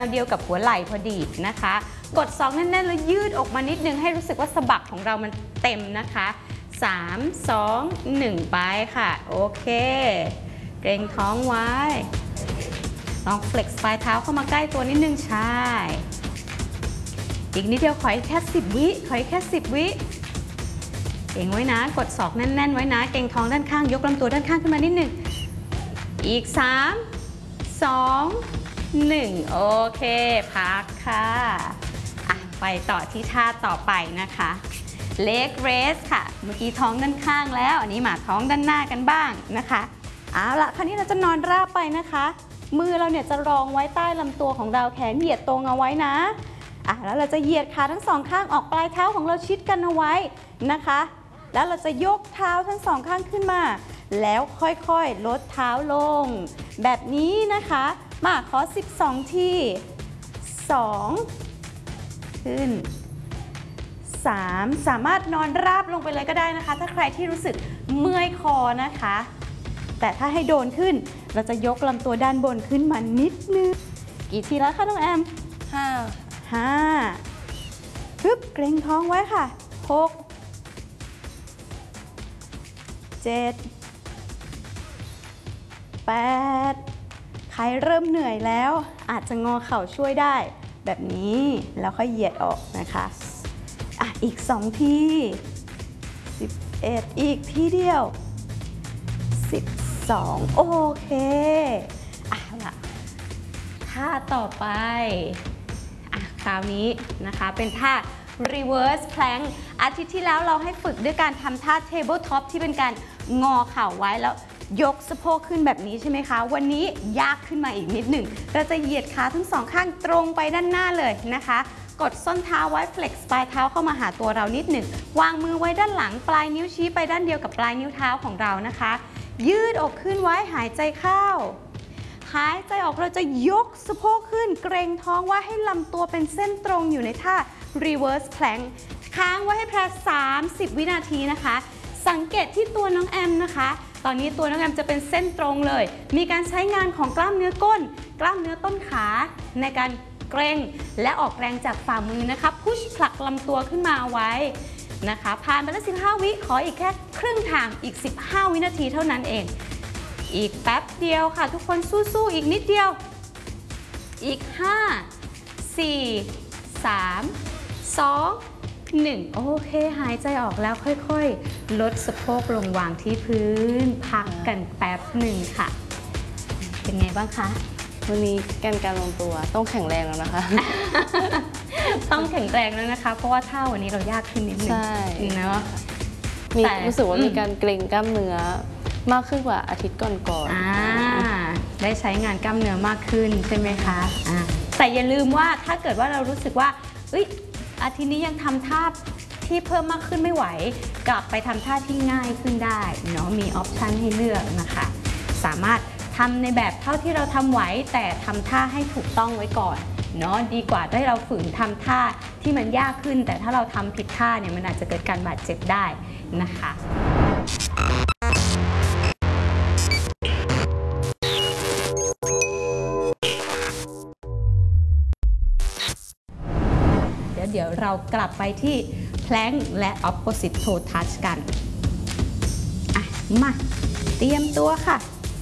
เดียวกับหัวไหล่พอดีนะคะกด2แน่นๆแล้วยืดออกมานิดนึงให้รู้สึกว่าสะบักของเรามันเต็มนะคะ3 2 1ไปค่ะโอเคเกรงท้องไว้ลอง flex ปลายเท้าเข้ามาใกล้ตัวนิดนึงใช่อีกนิดเดียวขอแค่10 วิขอแค่10 วิเก่งไว้นะกดศอกแน่นๆไว้นะเกรงท้องด้านข้างยกลำตัวด้านข้างขึ้นมานิดนึงอีก3 2 1โอเคพักค่ะไปต่อที่ท่าต่อไปนะคะ leg raise ค่ะเมื่อกี้ท้องด้านข้างแล้วอันนี้มาท้องด้านหน้ากันบ้างนะคะเอาละคราวนี้เราจะนอนราบไปนะคะมือเราเนี่ยจะรองไว้ใต้ลำตัวของเราแขนเหยียดตรงเอาไว้นะแล้วเราจะเหยียดขาทั้งสองข้างออกปลายเท้าของเราชิดกันเอาไว้นะคะแล้วเราจะยกเท้าทั้งสองข้างขึ้นมาแล้วค่อยๆลดเท้าลงแบบนี้นะคะมาขอ12ที2ขึ้น3สามารถนอนราบลงไปเลยก็ได้นะคะถ้าใครที่รู้สึกเมื่อยคอนะคะแต่ถ้าให้โดนขึ้นเราจะยกลำตัวด้านบนขึ้นมานิดนึงกี่ทีแล้วคะน้องแอม5ปึ๊บเกรงท้องไว้ค่ะ6 7 8ใครเริ่มเหนื่อยแล้วอาจจะงอเข่าช่วยได้แบบนี้แล้วค่อยเหยียดออกนะคะอีก2ที11อีกทีเดียว12โอเคล่ะท่าต่อไปคราวนี้นะคะเป็นท่า reverse plank อาทิตย์ที่แล้วเราให้ฝึกด้วยการทำท่า table top ที่เป็นการงอเข่าไว้แล้วยกสะโพกขึ้นแบบนี้ใช่ไหมคะวันนี้ยากขึ้นมาอีกนิดหนึ่งเราจะเหยียดขาทั้งสองข้างตรงไปด้านหน้าเลยนะคะกดส้นเท้าไว้ flex ปลายเท้าเข้ามาหาตัวเรานิดหนึ่งวางมือไว้ด้านหลังปลายนิ้วชี้ไปด้านเดียวกับปลายนิ้วเท้าของเรานะคะยืดอกขึ้นไว้หายใจเข้าหายใจออกเราจะยกสะโพกขึ้นเกรงท้องไว้ให้ลำตัวเป็นเส้นตรงอยู่ในท่า reverse plank ค้างไว้ให้แพร30 วินาทีนะคะสังเกตที่ตัวน้องแอมนะคะตอนนี้ตัวน้องแอมจะเป็นเส้นตรงเลยมีการใช้งานของกล้ามเนื้อก้นกล้ามเนื้อต้นขาในการเกรงและออกแรงจากฝ่ามือนะคะพุชผลักลำตัวขึ้นมาไว้นะคะผ่านไปแล้ว15 วิขออีกแค่ครึ่งทางอีก15 วินาทีเท่านั้นเองอีกแป๊บเดียวค่ะทุกคนสู้ๆอีกนิดเดียวอีก5 4 3 2 1โอเคหายใจออกแล้วค่อยๆลดสะโพกลงวางที่พื้นพักกันแป๊บหนึ่งค่ะเป็นไงบ้างคะวันนี้การลงตัวต้องแข็งแรงแล้วนะคะต้องแข็งแรงแล้วนะคะเพราะว่าท่าวันนี้เรายากขึ้นนิดนึงเนาะมีรู้สึกว่ามีการเกร็งกล้ามเนื้อมากขึ้นกว่าอาทิตย์ก่อนๆได้ใช้งานกล้ามเนื้อมากขึ้นใช่ไหมคะแต่อย่าลืมว่าถ้าเกิดว่าเรารู้สึกว่าอาทิตย์นี้ยังทำท่าที่เพิ่มมากขึ้นไม่ไหวกลับไปทำท่าที่ง่ายขึ้นได้เนาะมีออปชันให้เลือกนะคะสามารถทำในแบบเท่าที่เราทำไหวแต่ทำท่าให้ถูกต้องไว้ก่อนเนาะดีกว่าถ้าเราฝืนทำท่าที่มันยากขึ้นแต่ถ้าเราทำผิดท่าเนี่ยมันอาจจะเกิดการบาดเจ็บได้นะคะเดี๋ยวเรากลับไปที่ plank และ opposite toe touch กันมาเตรียมตัวค่ะ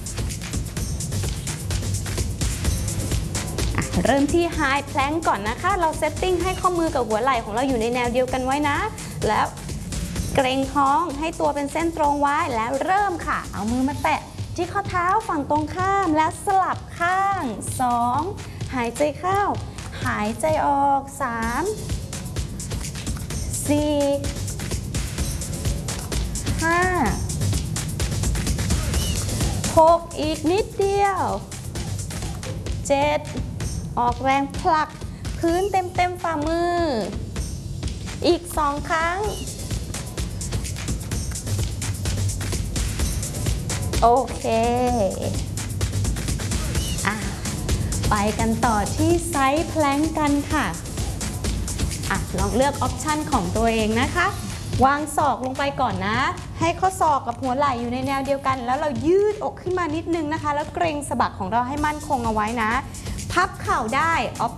เริ่มที่ high plank ก่อนนะคะเราเซตติ้งให้ข้อมือกับหัวไหล่ของเราอยู่ในแนวเดียวกันไว้นะแล้วเกรงท้องให้ตัวเป็นเส้นตรงไว้แล้วเริ่มค่ะเอามือมาแตะที่ข้อเท้าฝั่งตรงข้ามแล้วสลับข้าง2หายใจเข้าหายใจออก3 4 5 6อีกนิดเดียว7ออกแรงผลักพื้นเต็มฝ่ามืออีก2 ครั้งโอเคไปกันต่อที่ไซด์แพลงก์กันค่ะลองเลือกออปชันของตัวเองนะคะวางศอกลงไปก่อนนะให้ข้อศอกกับหัวไหล่อยู่ในแนวเดียวกันแล้วเรายืดอกขึ้นมานิดนึงนะคะแล้วเกรงสะบักของเราให้มั่นคงเอาไว้นะพับเข่าได้ออป